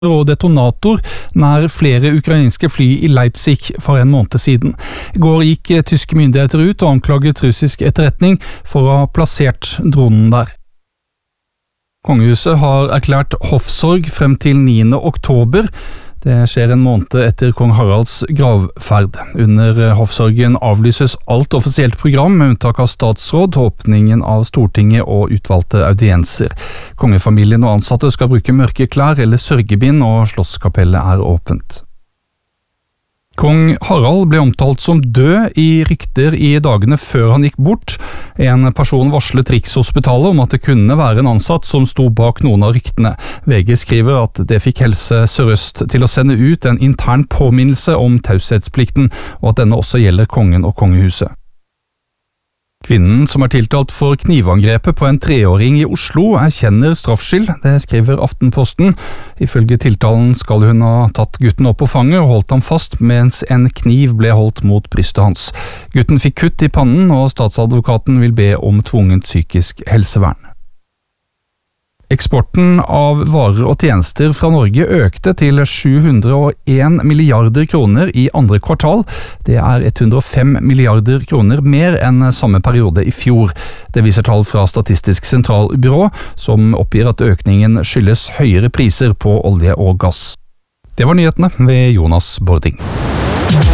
og detonator nær flere ukrainske fly i Leipzig for en måned siden. I går gikk tyske myndigheter ut og anklaget russisk etterretning for å ha plassert dronen der. Kongehuset har erklært hoffsorg frem til 9. oktober. Det skjer en måned etter kong Haralds gravferd. Under hoffsorgen avlyses alt offisielt program, med unntak av statsråd, åpningen av Stortinget og utvalgte audienser. Kongefamilien og ansatte skal bruke mørke klær eller sørgebind, og Slottskapellet er åpent. Kong Harald ble omtalt som død i rykter i dagene før han gikk bort. En person varslet Rikshospitalet om at det kunne være en ansatt som sto bak noen av ryktene. VG skriver at det fikk Helse Sør-Øst til å sende ut en intern påminnelse om taushetsplikten, og at denne også gjelder kongen og kongehuset. Kvinnen som er tiltalt for knivangrepet på en 3-åring i Oslo erkjenner straffskyld, det skriver Aftenposten. Ifølge tiltalen skal hun ha tatt gutten opp på fanget og holdt ham fast mens en kniv ble holdt mot brystet hans. Gutten fikk kutt i pannen, og statsadvokaten vil be om tvungent psykisk helsevern. Eksporten av varer og tjenester fra Norge økte til 701 milliarder kroner i andre kvartal. Det er 105 milliarder kroner mer enn samme periode i fjor. Det viser tall fra Statistisk sentralbyrå, som oppgir at økningen skyldes høyere priser på olje og gass. Det var nyhetene ved Jonas Bording.